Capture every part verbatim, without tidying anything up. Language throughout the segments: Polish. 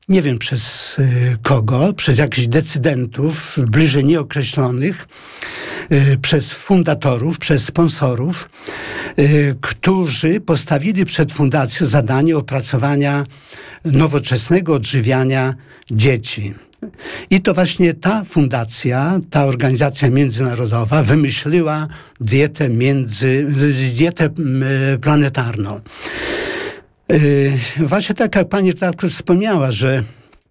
nie wiem przez kogo, przez jakichś decydentów bliżej nieokreślonych, przez fundatorów, przez sponsorów, którzy postawili przed fundacją zadanie opracowania nowoczesnego odżywiania dzieci. I to właśnie ta fundacja, ta organizacja międzynarodowa wymyśliła dietę, między, dietę planetarną. Właśnie tak jak pani redaktor wspomniała, że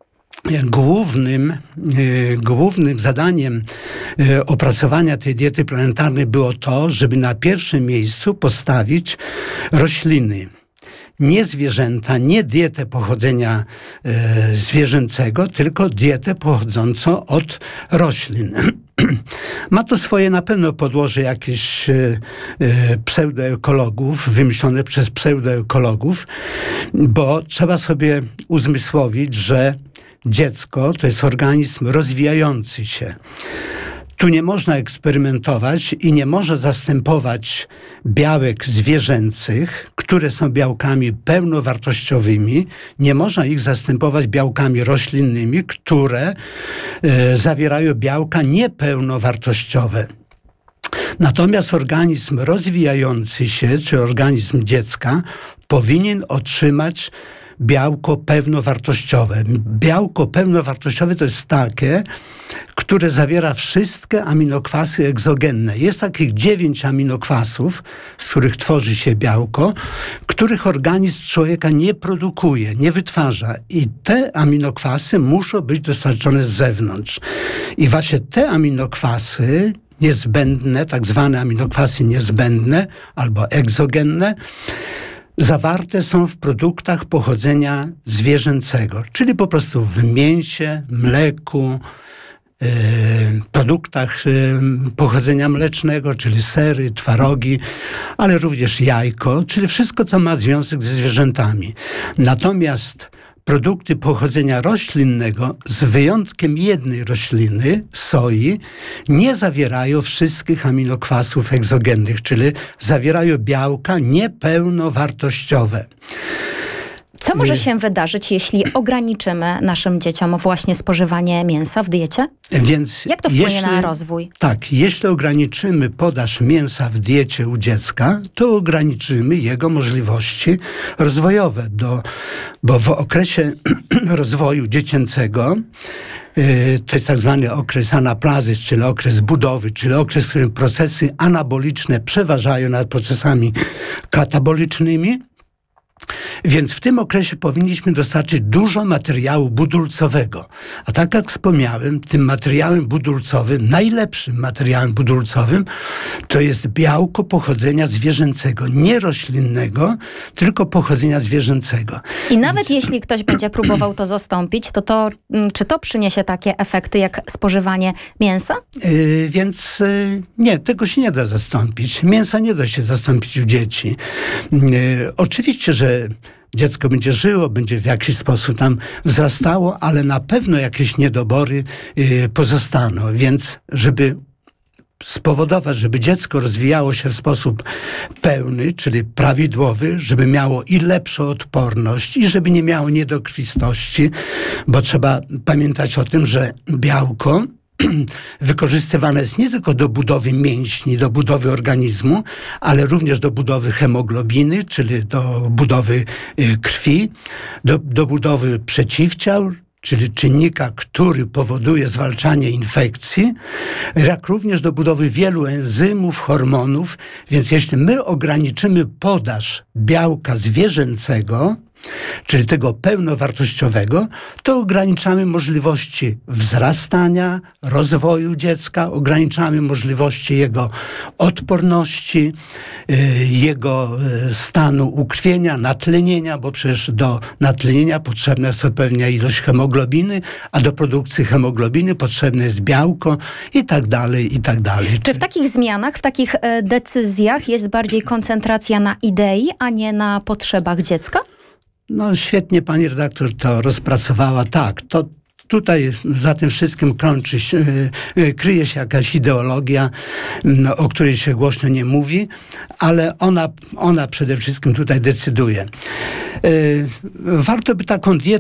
Głównym, głównym zadaniem opracowania tej diety planetarnej było to, żeby na pierwszym miejscu postawić rośliny. Nie zwierzęta, nie dietę pochodzenia e, zwierzęcego, tylko dietę pochodzącą od roślin. Ma to swoje na pewno podłoże jakichś e, e, pseudoekologów, wymyślone przez pseudoekologów, bo trzeba sobie uzmysłowić, że dziecko to jest organizm rozwijający się. Tu nie można eksperymentować i nie można zastępować białek zwierzęcych, które są białkami pełnowartościowymi. Nie można ich zastępować białkami roślinnymi, które e, zawierają białka niepełnowartościowe. Natomiast organizm rozwijający się, czy organizm dziecka, powinien otrzymać białko pełnowartościowe. Białko pełnowartościowe to jest takie, które zawiera wszystkie aminokwasy egzogenne. Jest takich dziewięć aminokwasów, z których tworzy się białko, których organizm człowieka nie produkuje, nie wytwarza. I te aminokwasy muszą być dostarczone z zewnątrz. I właśnie te aminokwasy niezbędne, tak zwane aminokwasy niezbędne albo egzogenne, zawarte są w produktach pochodzenia zwierzęcego, czyli po prostu w mięsie, mleku, yy, produktach yy, pochodzenia mlecznego, czyli sery, twarogi, ale również jajko, czyli wszystko, co ma związek ze zwierzętami. Natomiast produkty pochodzenia roślinnego, z wyjątkiem jednej rośliny, soi, nie zawierają wszystkich aminokwasów egzogennych, czyli zawierają białka niepełnowartościowe. Co może się wydarzyć, jeśli ograniczymy naszym dzieciom właśnie spożywanie mięsa w diecie? Więc jak to wpłynie jeśli, na rozwój? Tak, jeśli ograniczymy podaż mięsa w diecie u dziecka, to ograniczymy jego możliwości rozwojowe, do, bo w okresie rozwoju dziecięcego, to jest tak zwany okres anaplazys, czyli okres budowy, czyli okres, w którym procesy anaboliczne przeważają nad procesami katabolicznymi. Więc w tym okresie powinniśmy dostarczyć dużo materiału budulcowego. A tak jak wspomniałem, tym materiałem budulcowym, najlepszym materiałem budulcowym, to jest białko pochodzenia zwierzęcego, nie roślinnego, tylko pochodzenia zwierzęcego. I nawet Więc... jeśli ktoś będzie próbował to zastąpić, to, to czy to przyniesie takie efekty jak spożywanie mięsa? Yy, więc yy, nie, tego się nie da zastąpić. Mięsa nie da się zastąpić u dzieci. Yy, oczywiście, że dziecko będzie żyło, będzie w jakiś sposób tam wzrastało, ale na pewno jakieś niedobory y, pozostaną. Więc żeby spowodować, żeby dziecko rozwijało się w sposób pełny, czyli prawidłowy, żeby miało i lepszą odporność, i żeby nie miało niedokrwistości, bo trzeba pamiętać o tym, że białko wykorzystywane jest nie tylko do budowy mięśni, do budowy organizmu, ale również do budowy hemoglobiny, czyli do budowy krwi, do, do budowy przeciwciał, czyli czynnika, który powoduje zwalczanie infekcji, jak również do budowy wielu enzymów, hormonów. Więc jeśli my ograniczymy podaż białka zwierzęcego, czyli tego pełnowartościowego, to ograniczamy możliwości wzrastania, rozwoju dziecka, ograniczamy możliwości jego odporności, jego stanu ukrwienia, natlenienia, bo przecież do natlenienia potrzebna jest odpowiednia ilość hemoglobiny, a do produkcji hemoglobiny potrzebne jest białko i tak dalej, i tak dalej. Czy w takich zmianach, w takich decyzjach jest bardziej koncentracja na idei, a nie na potrzebach dziecka? No świetnie pani redaktor to rozpracowała. Tak, to tutaj za tym wszystkim krączy, kryje się jakaś ideologia, o której się głośno nie mówi, ale ona, ona przede wszystkim tutaj decyduje. Warto by taką dietę